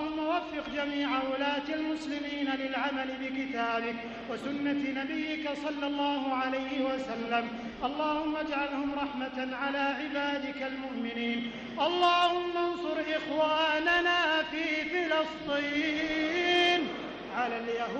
اللهم وفق جميع ولاة المسلمين للعمل بكتابك وسنة نبيك صلى الله عليه وسلم. اللهم اجعلهم رحمة على عبادك المؤمنين. اللهم انصر إخواننا في فلسطين على اليهود